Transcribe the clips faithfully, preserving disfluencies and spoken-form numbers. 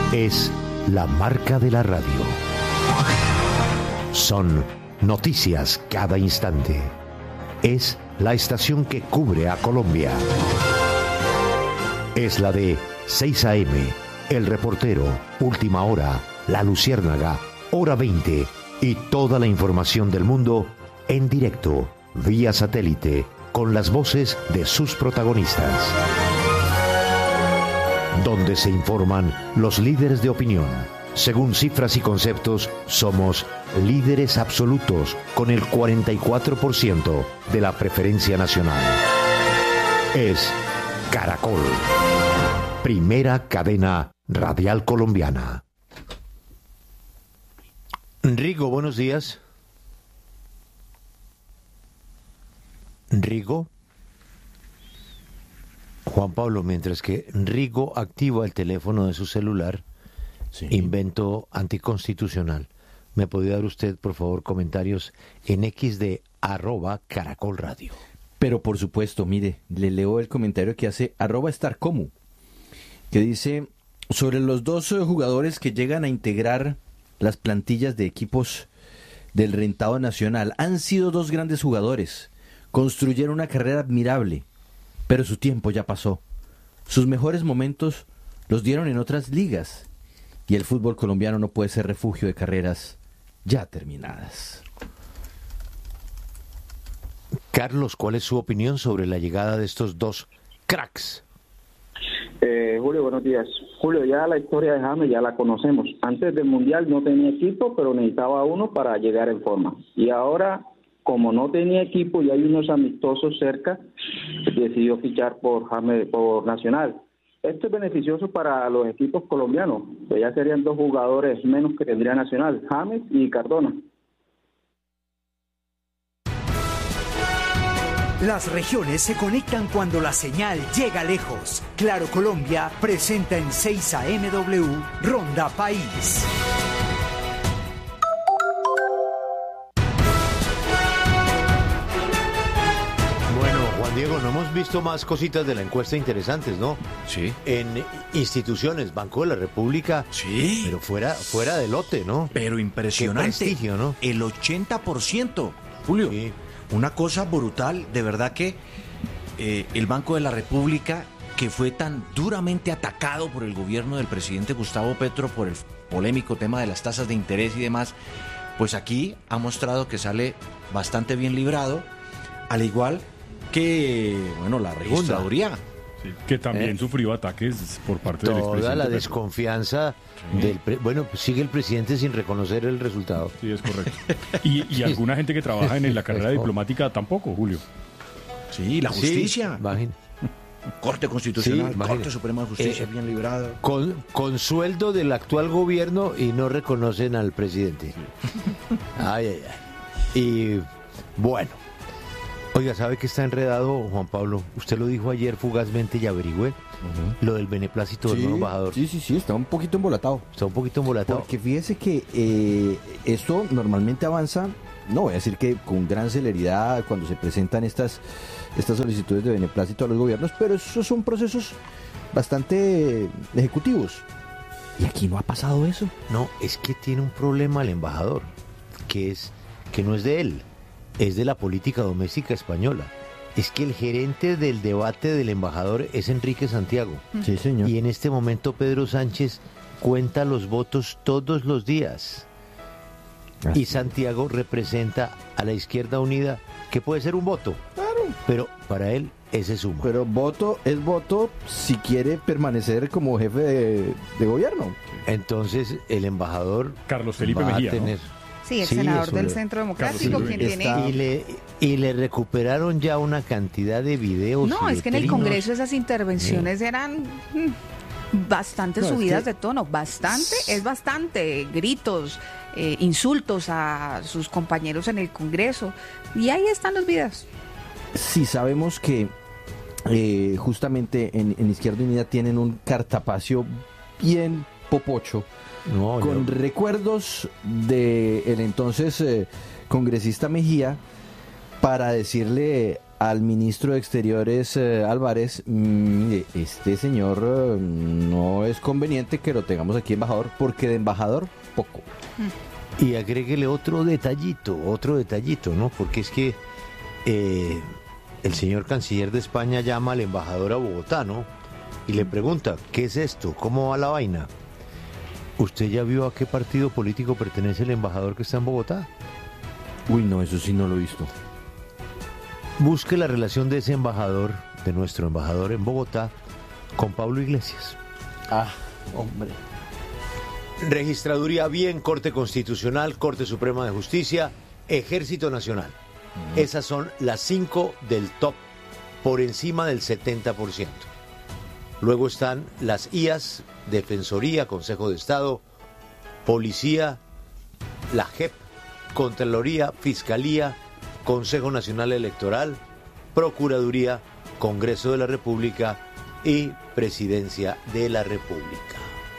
Es la marca de la radio. Son noticias cada instante. Es la estación que cubre a Colombia. Es la de seis a eme, El Reportero, Última Hora, La Luciérnaga, Hora veinte y toda la información del mundo en directo, vía satélite, con las voces de sus protagonistas. Donde se informan los líderes de opinión. Según cifras y conceptos, somos líderes absolutos con el cuarenta y cuatro por ciento de la preferencia nacional. Es Caracol, primera cadena radial colombiana. Rigo, buenos días. Rigo. Juan Pablo, mientras que Rigo activa el teléfono de su celular, sí. Invento anticonstitucional. ¿Me podría dar usted, por favor, comentarios en X de arroba Caracol Radio? Pero por supuesto, mire, le leo el comentario que hace arroba Starcomu, que dice sobre los dos jugadores que llegan a integrar las plantillas de equipos del rentado nacional. Han sido dos grandes jugadores, construyeron una carrera admirable, pero su tiempo ya pasó. Sus mejores momentos los dieron en otras ligas, y el fútbol colombiano no puede ser refugio de carreras ya terminadas. Carlos, ¿cuál es su opinión sobre la llegada de estos dos cracks? Eh, Julio, buenos días. Julio, ya la historia de James ya la conocemos. Antes del Mundial no tenía equipo, pero necesitaba uno para llegar en forma. Y ahora, como no tenía equipo y hay unos amistosos cerca, decidió fichar por James, por Nacional. Esto es beneficioso para los equipos colombianos, que ya serían dos jugadores menos que tendría Nacional, James y Cardona. Las regiones se conectan cuando la señal llega lejos. Claro Colombia presenta en seis a eme doble u Ronda País. Diego, no hemos visto más cositas de la encuesta interesantes, ¿no? Sí. En instituciones, Banco de la República. Sí. Pero fuera, fuera de lote, ¿no? Pero impresionante. Qué prestigio, ¿no? El ochenta por ciento, Julio. Sí. Una cosa brutal, de verdad que eh, el Banco de la República, que fue tan duramente atacado por el gobierno del presidente Gustavo Petro por el polémico tema de las tasas de interés y demás, pues aquí ha mostrado que sale bastante bien librado, al igual que, bueno, la registraduría. Sí, que también eh, sufrió ataques por parte del expresidente. Toda la Petro. desconfianza Sí. del... Pre- bueno, pues sigue el presidente sin reconocer el resultado. Sí, es correcto. Y, y alguna gente que trabaja en la carrera diplomática tampoco, Julio. Sí, la justicia. Sí, imagín- Corte Constitucional, Sí, Corte Suprema de Justicia, eh, bien librada. Con, con sueldo del actual gobierno y no reconocen al presidente. Ay, ay, ay. Y bueno. Oiga, ¿sabe que está enredado, Juan Pablo? Usted lo dijo ayer fugazmente y averigüé. Uh-huh. Lo del beneplácito Sí, del nuevo embajador. Sí, sí, sí, está un poquito embolatado. Está un poquito embolatado. Porque fíjese que eh, esto normalmente avanza, no voy a decir que con gran celeridad cuando se presentan estas, estas solicitudes de beneplácito a los gobiernos, pero esos son procesos bastante ejecutivos. Y aquí no ha pasado eso. No, es que tiene un problema el embajador, que es que no es de él, es de la política doméstica española. Es que el gerente del debate del embajador es Enrique Santiago. Sí, señor. Y en este momento Pedro Sánchez cuenta los votos todos los días. Así. Y Santiago representa a la Izquierda Unida, que puede ser un voto. Claro. Pero para él ese suma. Pero voto es voto si quiere permanecer como jefe de, de gobierno. Entonces el embajador Carlos Felipe va Mejía, a tener... ¿no? Sí, el Sí, senador del le... Centro Democrático, Carlos quien Está... tiene... Y le, y le recuperaron ya una cantidad de videos. No, es que en el trinos. Congreso esas intervenciones sí. eran mm, bastante no, subidas que... de tono, bastante, es bastante, gritos, eh, insultos a sus compañeros en el Congreso, y ahí están los videos. Sí, sabemos que eh, justamente en, en Izquierda Unida tienen un cartapacio bien popocho, no, con no. recuerdos de el entonces eh, congresista Mejía, para decirle al ministro de Exteriores eh, Álvarez, mire, este señor eh, no es conveniente que lo tengamos aquí embajador, porque de embajador, poco. Y agréguele otro detallito, otro detallito, ¿no? Porque es que eh, el señor canciller de España llama al embajador a Bogotá, ¿no? Y le pregunta, ¿qué es esto? ¿Cómo va la vaina? ¿Usted ya vio a qué partido político pertenece el embajador que está en Bogotá? Uy, no, eso sí no lo he visto. Busque la relación de ese embajador, de nuestro embajador en Bogotá, con Pablo Iglesias. Ah, hombre. Registraduría bien, Corte Constitucional, Corte Suprema de Justicia, Ejército Nacional. Uh-huh. Esas son las cinco del top, por encima del setenta por ciento. Luego están las I A S, Defensoría, Consejo de Estado, Policía, la J E P, Contraloría, Fiscalía, Consejo Nacional Electoral, Procuraduría, Congreso de la República y Presidencia de la República.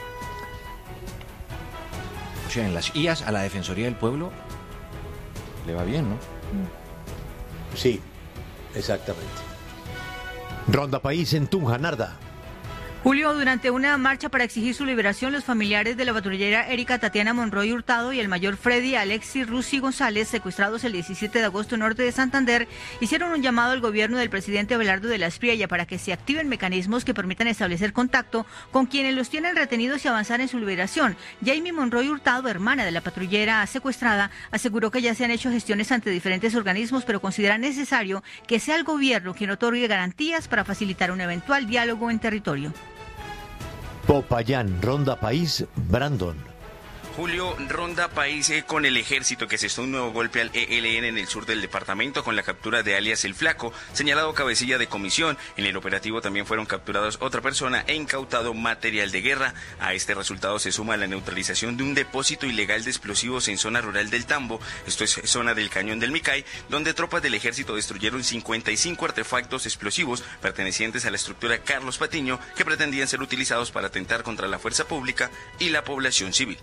O sea, en las I A S a la Defensoría del Pueblo le va bien, ¿no? Sí, exactamente. Ronda País en Tunja, Narda. Julio, durante una marcha para exigir su liberación, los familiares de la patrullera Erika Tatiana Monroy Hurtado y el mayor Freddy Alexis Rusi González, secuestrados el diecisiete de agosto norte de Santander, hicieron un llamado al gobierno del presidente Abelardo de la Espriella para que se activen mecanismos que permitan establecer contacto con quienes los tienen retenidos y avanzar en su liberación. Jamie Monroy Hurtado, hermana de la patrullera secuestrada, aseguró que ya se han hecho gestiones ante diferentes organismos, pero considera necesario que sea el gobierno quien otorgue garantías para facilitar un eventual diálogo en territorio. Popayán, Ronda País, Brandon. Julio, Ronda País eh, con el ejército que asestó un nuevo golpe al E L N en el sur del departamento con la captura de alias El Flaco, señalado cabecilla de comisión. En el operativo también fueron capturados otra persona e incautado material de guerra. A este resultado se suma la neutralización de un depósito ilegal de explosivos en zona rural del Tambo, esto es zona del Cañón del Micay, donde tropas del ejército destruyeron cincuenta y cinco artefactos explosivos pertenecientes a la estructura Carlos Patiño que pretendían ser utilizados para atentar contra la fuerza pública y la población civil.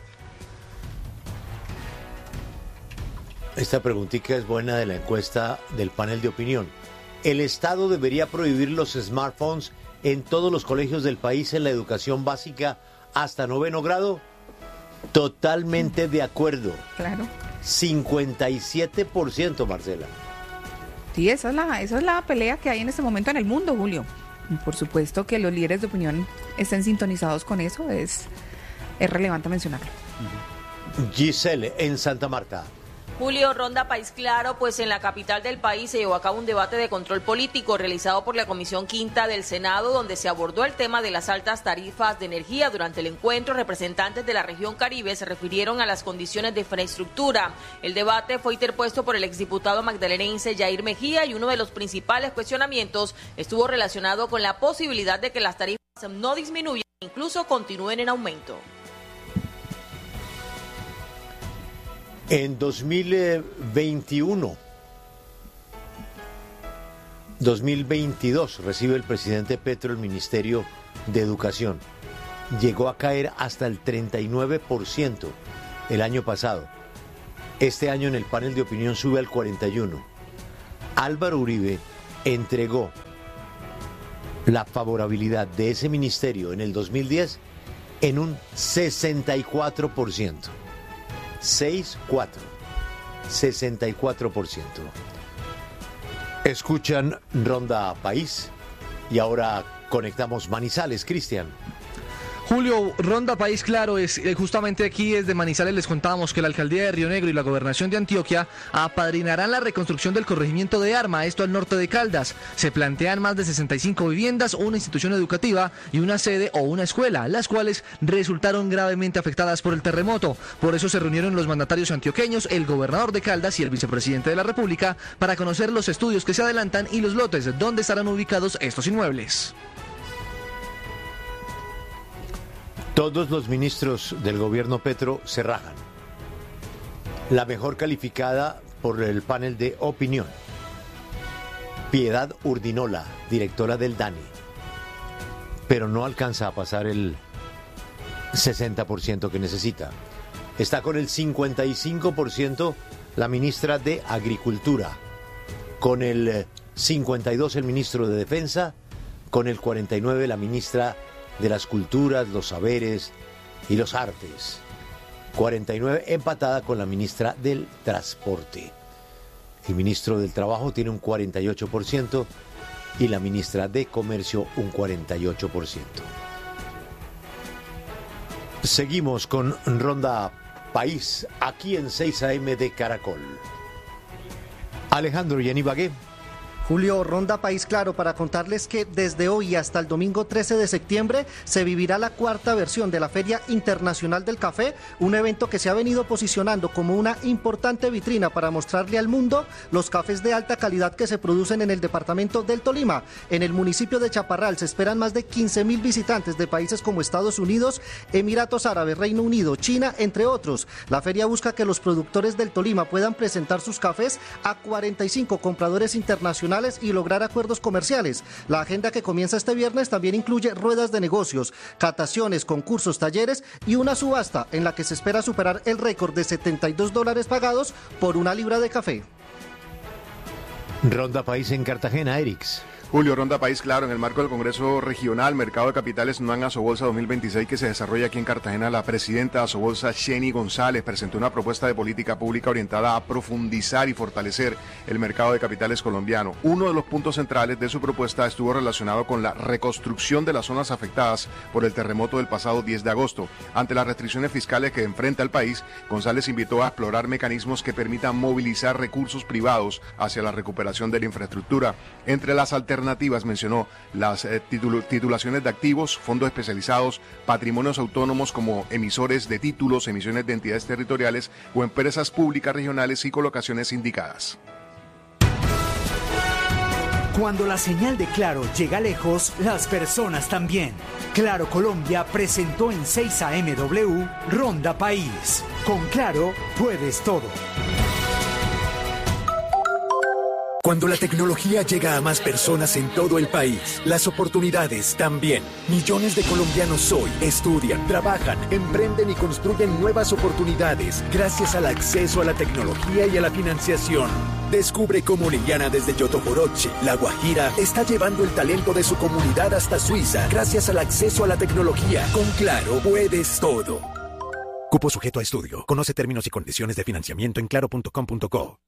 Esta preguntita es buena de la encuesta del panel de opinión. ¿El Estado debería prohibir los smartphones en todos los colegios del país en la educación básica hasta noveno grado? Totalmente de acuerdo. Claro. cincuenta y siete por ciento, Marcela. Sí, esa es la, esa es la pelea que hay en este momento en el mundo, Julio. Y por supuesto que los líderes de opinión estén sintonizados con eso, es, es relevante mencionarlo. Giselle, en Santa Marta. Julio, Ronda País Claro, pues en la capital del país se llevó a cabo un debate de control político realizado por la Comisión Quinta del Senado, donde se abordó el tema de las altas tarifas de energía. Durante el encuentro, representantes de la región Caribe se refirieron a las condiciones de infraestructura. El debate fue interpuesto por el exdiputado magdalenense Yair Mejía y uno de los principales cuestionamientos estuvo relacionado con la posibilidad de que las tarifas no disminuyan e incluso continúen en aumento. En dos mil veintiuno, dos mil veintidós recibe el presidente Petro el Ministerio de Educación. Llegó a caer hasta el treinta y nueve por ciento el año pasado. Este año en el panel de opinión sube al cuarenta y uno por ciento. Álvaro Uribe entregó la favorabilidad de ese ministerio en el dos mil diez en un sesenta y cuatro por ciento. seis cuatro, sesenta y cuatro por ciento. Escuchan Ronda País y ahora conectamos Manizales, Cristian. Julio, Ronda País Claro, es eh, justamente aquí desde Manizales les contábamos que la Alcaldía de Río Negro y la Gobernación de Antioquia apadrinarán la reconstrucción del corregimiento de Arma, esto al norte de Caldas. Se plantean más de sesenta y cinco viviendas, una institución educativa y una sede o una escuela, las cuales resultaron gravemente afectadas por el terremoto. Por eso se reunieron los mandatarios antioqueños, el gobernador de Caldas y el vicepresidente de la República para conocer los estudios que se adelantan y los lotes donde estarán ubicados estos inmuebles. Todos los ministros del gobierno Petro se rajan. La mejor calificada por el panel de opinión. Piedad Urdinola, directora del DANI. Pero no alcanza a pasar el sesenta por ciento que necesita. Está con el cincuenta y cinco por ciento la ministra de Agricultura. Con el cincuenta y dos el ministro de Defensa, con el cuarenta y nueve la ministra de las Culturas, los Saberes y los Artes. cuarenta y nueve empatada con la ministra del Transporte. El ministro del Trabajo tiene un cuarenta y ocho por ciento y la ministra de Comercio un cuarenta y ocho por ciento. Seguimos con Ronda País, aquí en seis a eme de Caracol. Alejandro Yanibagué. Julio, Ronda País Claro para contarles que desde hoy hasta el domingo trece de septiembre se vivirá la cuarta versión de la Feria Internacional del Café, un evento que se ha venido posicionando como una importante vitrina para mostrarle al mundo los cafés de alta calidad que se producen en el departamento del Tolima. En el municipio de Chaparral se esperan más de quince mil visitantes de países como Estados Unidos, Emiratos Árabes, Reino Unido, China, entre otros. La feria busca que los productores del Tolima puedan presentar sus cafés a cuarenta y cinco compradores internacionales y lograr acuerdos comerciales. La agenda que comienza este viernes también incluye ruedas de negocios, cataciones, concursos, talleres y una subasta en la que se espera superar el récord de setenta y dos dólares pagados por una libra de café. Ronda País en Cartagena, Erix. Julio, Ronda País Claro, en el marco del Congreso Regional Mercado de Capitales Nuan Asobolsa dos mil veintiséis que se desarrolla aquí en Cartagena, la presidenta de Asobolsa, Sheni González, presentó una propuesta de política pública orientada a profundizar y fortalecer el mercado de capitales colombiano. Uno de los puntos centrales de su propuesta estuvo relacionado con la reconstrucción de las zonas afectadas por el terremoto del pasado diez de agosto. Ante las restricciones fiscales que enfrenta el país, González invitó a explorar mecanismos que permitan movilizar recursos privados hacia la recuperación de la infraestructura. Entre las alternativas alternativas mencionó las eh, titul- titulaciones de activos, fondos especializados, patrimonios autónomos como emisores de títulos, emisiones de entidades territoriales o empresas públicas regionales y colocaciones indicadas. Cuando la señal de Claro llega lejos, las personas también. Claro Colombia presentó en seis a eme W Ronda País. Con Claro puedes todo. Cuando la tecnología llega a más personas en todo el país, las oportunidades también. Millones de colombianos hoy estudian, trabajan, emprenden y construyen nuevas oportunidades gracias al acceso a la tecnología y a la financiación. Descubre cómo Liliana desde Yotogoroche, La Guajira, está llevando el talento de su comunidad hasta Suiza gracias al acceso a la tecnología. Con Claro puedes todo. Cupo sujeto a estudio. Conoce términos y condiciones de financiamiento en claro punto com punto co.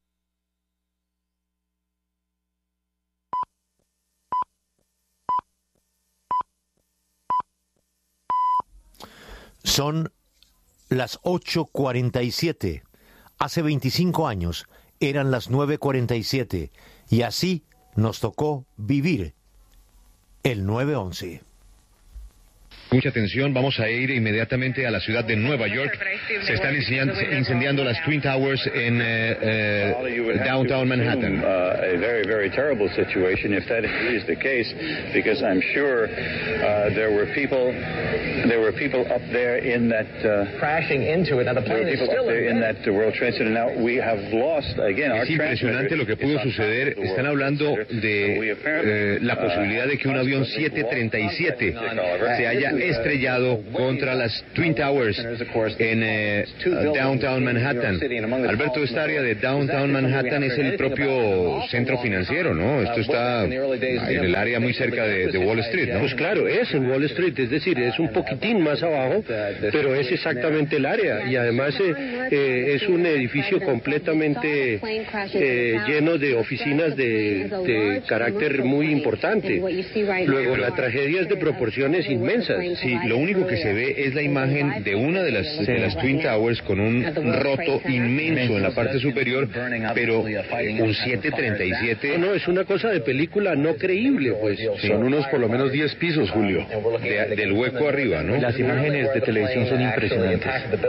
Son las ocho cuarenta y siete. Hace veinticinco años eran las nueve cuarenta y siete y así nos tocó vivir el nueve once. Mucha atención, vamos a ir inmediatamente a la ciudad de Nueva York. Se están incendiando, incendiando las Twin Towers en uh, uh, downtown Manhattan. Uh, a very, very terrible situation if that is the case, because I'm sure uh, there were people, there were people up there in that uh, crashing into it. Now the plane is still in that World Trade Center. Now we have lost again. Es impresionante lo que pudo suceder. Están hablando de eh, la posibilidad de que un avión siete treinta y siete se haya estrellado contra las Twin Towers en eh, downtown Manhattan. Alberto, esta área de downtown Manhattan es el propio centro financiero, ¿no? Esto está en el área muy cerca de, de Wall Street, ¿no? Pues claro, es en Wall Street, es decir, es un poquitín más abajo, pero es exactamente el área y además eh, eh, es un edificio completamente eh, lleno de oficinas de, de carácter muy importante. Luego, la tragedia es de proporciones inmensas. Sí, lo único que se ve es la imagen de una de las, de las Twin Towers con un roto inmenso en la parte superior, pero un siete treinta y siete... No, no, es una cosa de película no creíble, pues. Sí. Son unos por lo menos diez pisos, Julio, de, del hueco arriba, ¿no? Las imágenes de televisión son impresionantes.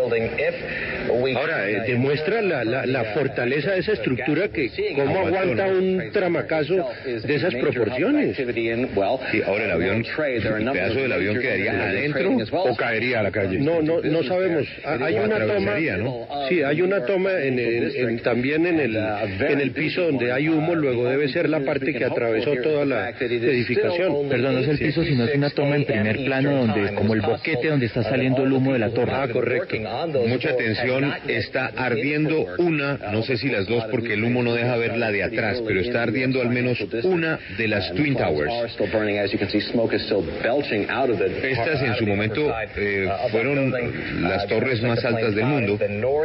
Ahora, eh, demuestra la, la, la fortaleza de esa estructura que cómo aguanta un tramacazo de esas proporciones. Sí, ahora el avión, el pedazo del avión quedaría adentro o caería a la calle. No, no, no sabemos. Hay una toma, ¿no? Sí, hay una toma en el, en, también en el en el piso donde hay humo. Luego debe ser la parte que atravesó toda la edificación. Perdón, no es el piso, sino es una toma en primer plano donde, como el boquete donde está saliendo el humo de la torre. Ah, correcto. Mucha atención avión está ardiendo una, no sé si las dos porque el humo no deja ver la de atrás, pero está ardiendo al menos una de las Twin Towers. Estas en su momento eh, fueron las torres más altas del mundo,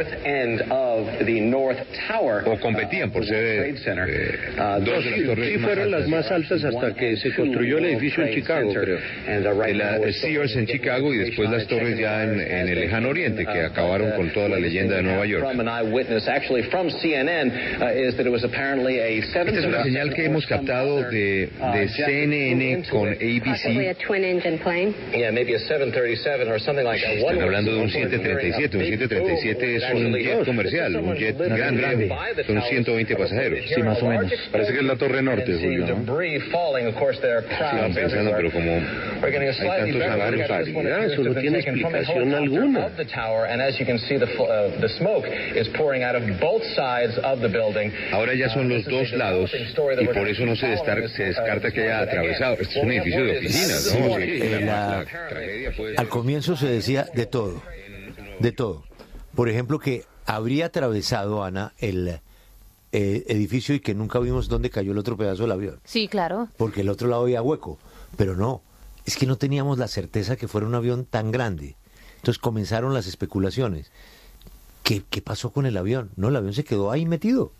o competían por ser eh, dos de las torres sí, más fueron altas. las más altas hasta que se construyó el edificio en Chicago, creo. La Sears en Chicago y después las torres ya en, en el lejano oriente, que acabaron con toda la leyenda de Nueva York. Esta es una señal que hemos captado de, de C N N con A B C. Están hablando de un siete treinta y siete. Un siete treinta y siete es un jet comercial, un jet grande. Son ciento veinte pasajeros. Sí, más o menos. Parece que es la Torre Norte, Julio, ¿no? Estaba pensando, pero como hay tantos aviones, eso no tiene explicación alguna. Ahora ya son los dos lados y por eso no se, destar, se descarta que haya atravesado. Este es un edificio de oficinas, ¿no? Sí, Sí, eh, la, la- la tragedia puede ser- Al comienzo se decía de todo, de todo. Por ejemplo, que habría atravesado, Ana, el eh, edificio y que nunca vimos dónde cayó el otro pedazo del avión, Sí, claro. porque el otro lado había hueco. Pero no, es que no teníamos la certeza que fuera un avión tan grande. Entonces comenzaron las especulaciones. ¿Qué, qué pasó con el avión? No, el avión se quedó ahí metido.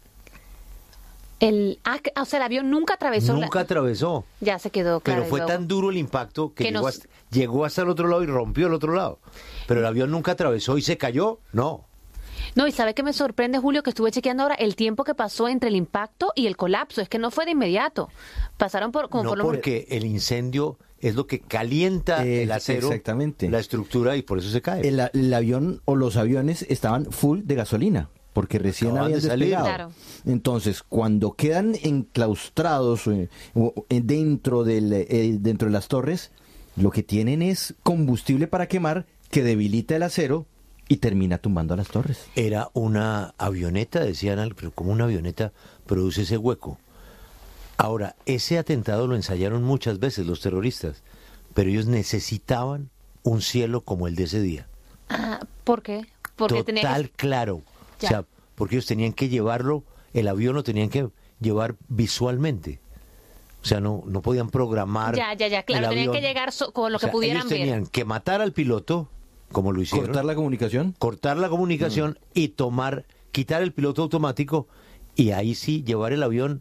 El, ah, o sea, el avión nunca atravesó. la- Nunca atravesó. Ya se quedó claro. Pero fue y luego- tan duro el impacto que, Que llegó, nos- hasta, llegó hasta el otro lado y rompió el otro lado. Pero el avión nunca atravesó y se cayó. No. No, y ¿sabe qué me sorprende, Julio? Que estuve chequeando ahora el tiempo que pasó entre el impacto y el colapso. Es que no fue de inmediato. Pasaron por... Como No, por lo- porque el incendio es lo que calienta el Es- acero, exactamente. la estructura, y por eso se cae. El, el avión o los aviones estaban full de gasolina, porque recién Acaban habían de salir. despegado. Claro. Entonces, cuando quedan enclaustrados eh, o- eh, dentro, del, eh, dentro de las torres, lo que tienen es combustible para quemar que debilita el acero y termina tumbando a las torres. Era una avioneta, decían, al- pero como una avioneta produce ese hueco. Ahora, ese atentado lo ensayaron muchas veces los terroristas, pero ellos necesitaban un cielo como el de ese día. Ah, ¿por qué? Porque Total tenía que- claro. Ya. O sea, porque ellos tenían que llevarlo, el avión lo tenían que llevar visualmente. O sea, no, no podían programar. Ya, ya, ya, claro, el tenían avión. que llegar so- con lo O sea, que pudieran ellos ver. tenían que matar al piloto, como lo hicieron. ¿Cortar la comunicación? Cortar la comunicación y tomar, quitar el piloto automático y ahí sí llevar el avión.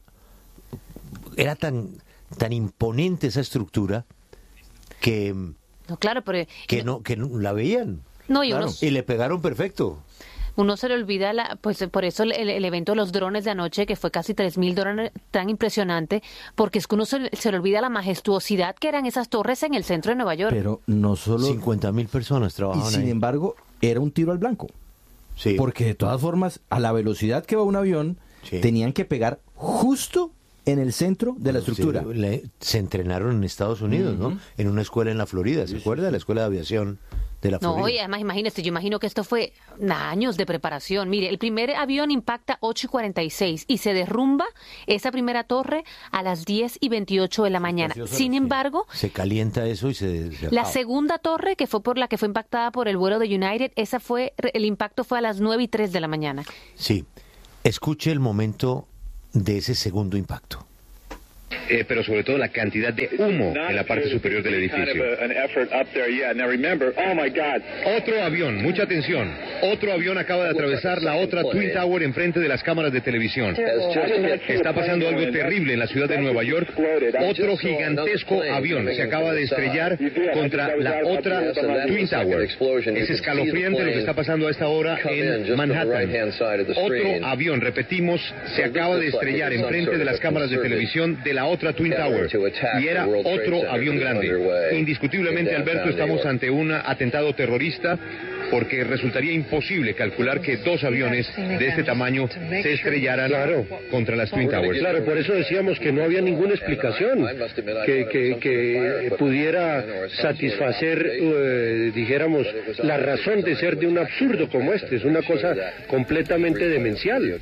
Era tan, tan imponente esa estructura que, No, claro, pero que no, que no la veían. No, y Claro. unos- Y le pegaron perfecto. uno se le olvida, la, pues por eso el, el evento de los drones de anoche, que fue casi tres mil drones, tan impresionante, porque es que uno se, se le olvida la majestuosidad que eran esas torres en el centro de Nueva York. Pero no solo... cincuenta mil personas Y trabajaban sin ahí. embargo, era un tiro al blanco. Sí. Porque de todas formas, a la velocidad que va un avión, Sí. tenían que pegar justo en el centro de la Sí, estructura. le- se entrenaron en Estados Unidos, ¿no? En una escuela en la Florida, ¿se acuerda? La escuela de aviación de la No, Florida. y además imagínese, yo imagino que esto fue años de preparación. Mire, el primer avión impacta ocho y cuarenta y seis y se derrumba esa primera torre a las diez y veintiocho de la mañana. Sin embargo, Se calienta eso y se, se la acaba. segunda torre, que fue por la que fue impactada por el vuelo de United, esa fue, el impacto fue a las nueve y tres de la mañana. Sí. Escuche el momento de ese segundo impacto. Eh, pero sobre todo la cantidad de humo en la parte superior del edificio. Otro avión, mucha atención. Otro avión acaba de atravesar la otra Twin Tower enfrente de las cámaras de televisión. Está pasando algo terrible en la ciudad de Nueva York. Otro gigantesco avión se acaba de estrellar contra la otra Twin Tower. Es escalofriante lo que está pasando a esta hora en Manhattan. Otro avión, repetimos, se acaba de estrellar enfrente de las cámaras de televisión de la otra Twin Tower. Y era otro avión grande. Indiscutiblemente, Alberto, estamos ante un atentado terrorista porque resultaría imposible calcular que dos aviones de este tamaño se estrellaran contra las Twin Towers. Claro, por eso decíamos que no había ninguna explicación que, que, que pudiera satisfacer, eh, dijéramos, la razón de ser de un absurdo como este. Es una cosa completamente demencial.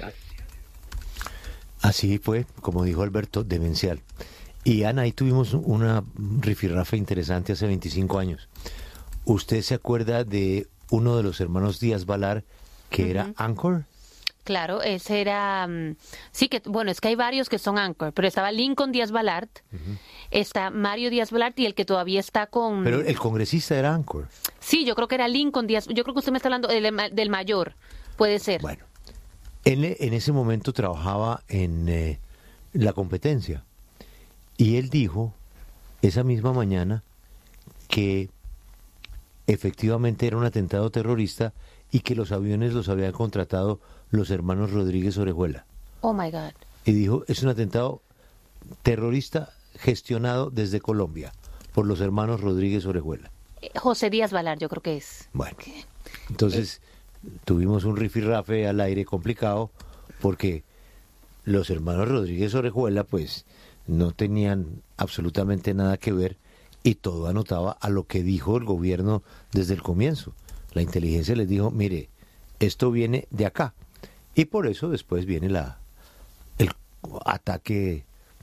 Así fue, como dijo Alberto, demencial. Y Ana, ahí tuvimos una rifirrafe interesante hace veinticinco años. ¿Usted se acuerda de uno de los hermanos Díaz Balar que Ujú. era Anchor. Claro, ese era... mm, sí, que bueno, es que hay varios que son Anchor, pero estaba Lincoln Díaz Balart, está Mario Díaz Balart y el que todavía está con... Pero el congresista era Anchor. Sí, yo creo que era Lincoln Díaz, yo creo que usted me está hablando del, del mayor, puede ser. Bueno, él en ese momento trabajaba en eh, la competencia y él dijo esa misma mañana que efectivamente era un atentado terrorista y que los aviones los habían contratado los hermanos Rodríguez Orejuela. Oh my God. Y dijo, es un atentado terrorista gestionado desde Colombia por los hermanos Rodríguez Orejuela. Eh, José Díaz Balart, yo creo que es. Bueno, entonces tuvimos un rifirrafe al aire complicado porque los hermanos Rodríguez Orejuela pues no tenían absolutamente nada que ver y todo anotaba a lo que dijo el gobierno desde el comienzo. La inteligencia les dijo, mire, esto viene de acá. Y por eso después viene la el ataque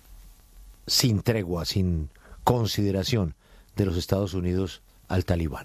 sin tregua, sin consideración de los Estados Unidos al Talibán.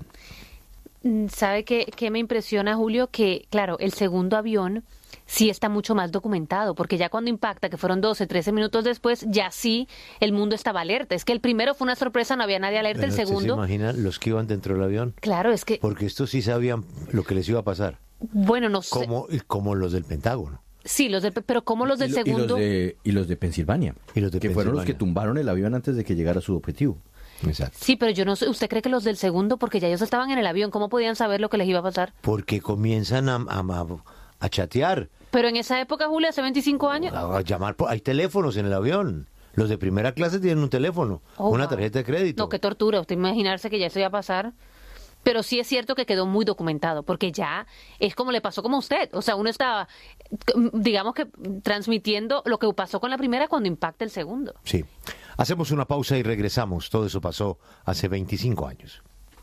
Mm, ¿Sabe qué, qué me impresiona, Julio? Que, claro, el segundo avión sí está mucho más documentado, porque ya cuando impacta, que fueron doce, trece minutos después, ya sí el mundo estaba alerta. Es que el primero fue una sorpresa, no había nadie alerta, Pero el ¿usted segundo... se imagina los que iban dentro del avión? Claro, es que... Porque estos sí sabían lo que les iba a pasar. Bueno, no sé... Como, como los del Pentágono. Sí, los de, pero como los del Y lo- segundo... Y los de, y los de Pensilvania. Y los de que fueron los que Pensilvania. tumbaron el avión antes de que llegara a su objetivo. Exacto. Sí, pero yo no sé, ¿usted cree que los del segundo, porque ya ellos estaban en el avión, cómo podían saber lo que les iba a pasar? Porque comienzan a, a, a- a chatear, Pero en esa época, Julio, hace veinticinco años... a, a llamar. por- Hay teléfonos en el avión. Los de primera clase tienen un teléfono, Oh, una wow. tarjeta de crédito. No, qué tortura, usted imaginarse que ya eso iba a pasar. Pero sí es cierto que quedó muy documentado, porque ya es como le pasó como a usted. O sea, uno estaba, digamos que, transmitiendo lo que pasó con la primera cuando impacta el segundo. Sí. Hacemos una pausa y regresamos. Todo eso pasó hace veinticinco años.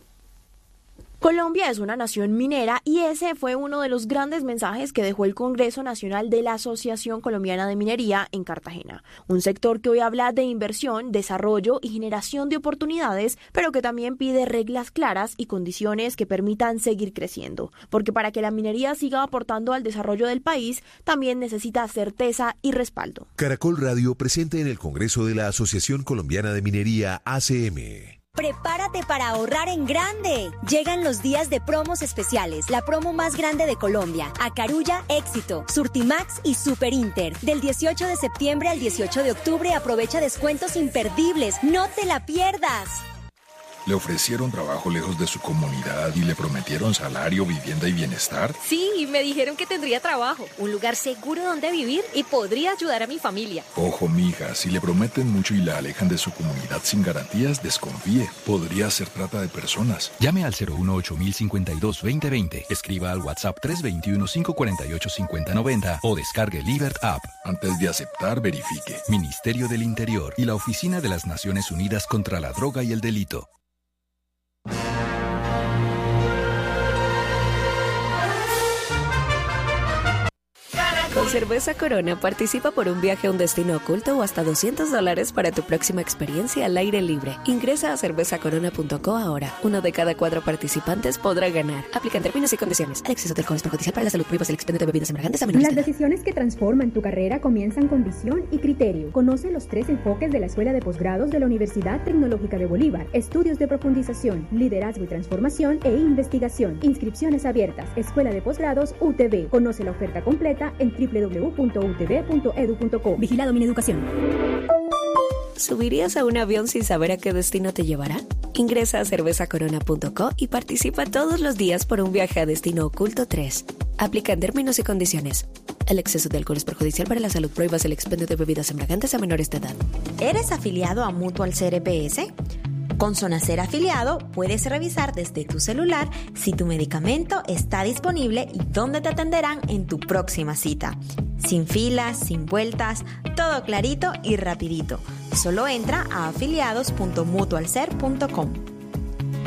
Colombia es una nación minera y ese fue uno de los grandes mensajes que dejó el Congreso Nacional de la Asociación Colombiana de Minería en Cartagena. Un sector que hoy habla de inversión, desarrollo y generación de oportunidades, pero que también pide reglas claras y condiciones que permitan seguir creciendo. Porque para que la minería siga aportando al desarrollo del país, también necesita certeza y respaldo. Caracol Radio presente en el Congreso de la Asociación Colombiana de Minería A C M. Prepárate para ahorrar en grande. Llegan los días de promos especiales, la promo más grande de Colombia. Acarulla, Éxito, Surtimax y Super Inter. Del dieciocho de septiembre al dieciocho de octubre aprovecha descuentos imperdibles. No te la pierdas. ¿Le ofrecieron trabajo lejos de su comunidad y le prometieron salario, vivienda y bienestar? Sí, me dijeron que tendría trabajo, un lugar seguro donde vivir y podría ayudar a mi familia. Ojo, mija, si le prometen mucho y la alejan de su comunidad sin garantías, desconfíe. Podría ser trata de personas. Llame al cero uno ocho mil cincuenta y dos veinte veinte. Escriba al WhatsApp tres dos uno, cinco cuatro ocho, cinco cero nueve cero o descargue Libert App. Antes de aceptar, verifique. Ministerio del Interior y la Oficina de las Naciones Unidas contra la Droga y el Delito. Con Cerveza Corona participa por un viaje a un destino oculto o hasta doscientos dólares para tu próxima experiencia al aire libre. Ingresa a cerveza corona punto co ahora. Uno de cada cuatro participantes podrá ganar. Aplican términos y condiciones. El exceso de alcohol es perjudicial para la salud. Prohíbas el expendio de bebidas embriagantes a menores de Las edad. decisiones que transforman tu carrera comienzan con visión y criterio. Conoce los tres enfoques de la Escuela de Posgrados de la Universidad Tecnológica de Bolívar. Estudios de profundización, liderazgo y transformación e investigación. Inscripciones abiertas. Escuela de Posgrados U T B. Conoce la oferta completa en doble u doble u doble u punto u t b punto edu punto co. Vigilado Mineducación. ¿Subirías a un avión sin saber a qué destino te llevará? Ingresa a cerveza corona punto co y participa todos los días por un viaje a destino oculto tres. Aplican términos y condiciones. El exceso de alcohol es perjudicial para la salud. Prohíbas el expendio de bebidas embriagantes a menores de edad. ¿Eres afiliado a Mutual C R P S? Con Sonacer afiliado puedes revisar desde tu celular si tu medicamento está disponible y dónde te atenderán en tu próxima cita. Sin filas, sin vueltas, todo clarito y rapidito. Solo entra a afiliados punto mutualcer punto com.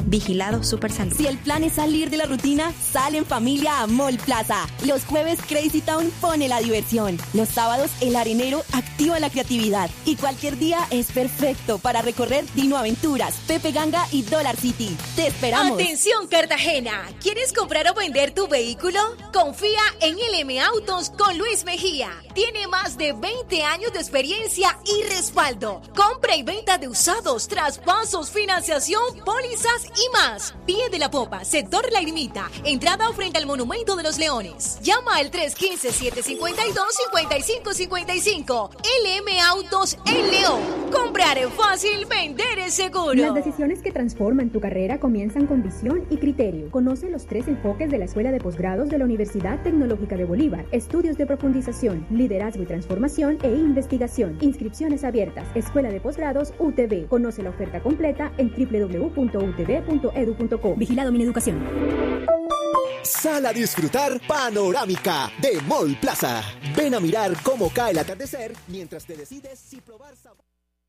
Vigilado Supersalud. Si el plan es salir de la rutina, sal en familia a Mall Plaza. Los jueves Crazy Town pone la diversión. Los sábados el arenero activa la creatividad. Y cualquier día es perfecto para recorrer Dino Aventuras, Pepe Ganga y Dollar City. ¡Te esperamos! ¡Atención, Cartagena! ¿Quieres comprar o vender tu vehículo? Confía en L M Autos con Luis Mejía. Tiene más de veinte años de experiencia y respaldo. Compra y venta de usados, traspasos, financiación, pólizas y más. Pie de la Popa, sector La Ermita, entrada frente al Monumento de los Leones. Llama al tres uno cinco, siete cinco dos, cinco cinco cinco cinco. L M Autos en León. Comprar es fácil, vender es seguro. Las decisiones que transforman tu carrera comienzan con visión y criterio. Conoce los tres enfoques de la Escuela de Posgrados de la Universidad Tecnológica de Bolívar. Estudios de profundización, liderazgo y transformación e investigación. Inscripciones abiertas. Escuela de Posgrados U T B. Conoce la oferta completa en doble u doble u doble u punto u t b punto edu punto co. Vigilado Mineducación. Sal a disfrutar Panorámica de Mall Plaza. Ven a mirar cómo cae el atardecer mientras te decides si probar sabor.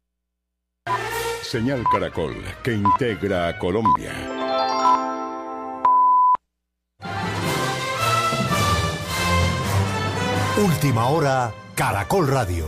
Señal Caracol, que integra a Colombia. Última hora, Caracol Radio.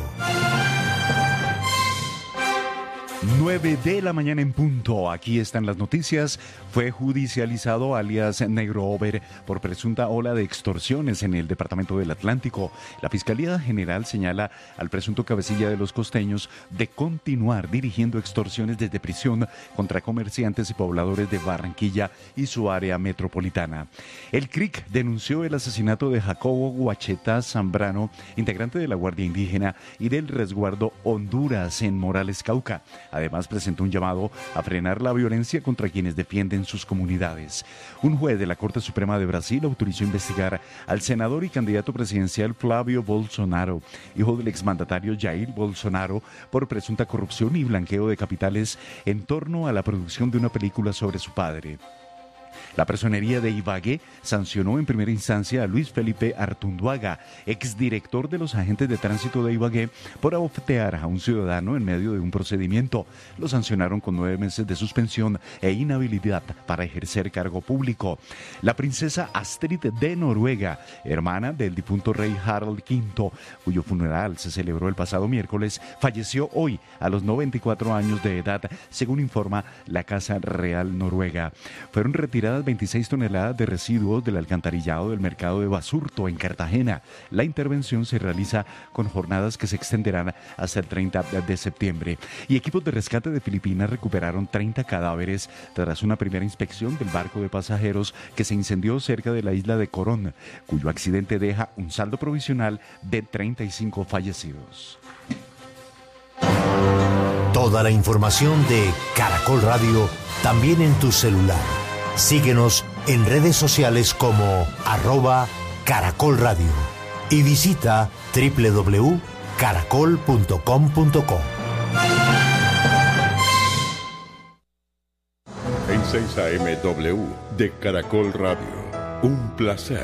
nueve de la mañana en punto. Aquí están las noticias. Fue judicializado alias Negro Over por presunta ola de extorsiones en el departamento del Atlántico. La Fiscalía General señala al presunto cabecilla de los costeños de continuar dirigiendo extorsiones desde prisión contra comerciantes y pobladores de Barranquilla y su área metropolitana. El C R I C denunció el asesinato de Jacobo Guacheta Zambrano, integrante de la Guardia Indígena y del Resguardo Honduras en Morales, Cauca. Además, presentó un llamado a frenar la violencia contra quienes defienden sus comunidades. Un juez de la Corte Suprema de Brasil autorizó investigar al senador y candidato presidencial Flávio Bolsonaro, hijo del exmandatario Jair Bolsonaro, por presunta corrupción y blanqueo de capitales en torno a la producción de una película sobre su padre. La Personería de Ibagué sancionó en primera instancia a Luis Felipe Artunduaga, exdirector de los agentes de tránsito de Ibagué, por abofetear a un ciudadano en medio de un procedimiento. Lo sancionaron con nueve meses de suspensión e inhabilidad para ejercer cargo público. La princesa Astrid de Noruega, hermana del difunto rey Harald quinto, cuyo funeral se celebró el pasado miércoles, falleció hoy a los noventa y cuatro años de edad, según informa la Casa Real Noruega. Fueron retiradas veintiséis toneladas de residuos del alcantarillado del mercado de Basurto en Cartagena. La intervención se realiza con jornadas que se extenderán hasta el treinta de septiembre. Y equipos de rescate de Filipinas recuperaron treinta cadáveres tras una primera inspección del barco de pasajeros que se incendió cerca de la isla de Corón, cuyo accidente deja un saldo provisional de treinta y cinco fallecidos. Toda la información de Caracol Radio también en tu celular. Síguenos en redes sociales como arroba Caracol Radio y visita doble u doble u doble u punto caracol punto com punto co. En seis A M W de Caracol Radio, un placer.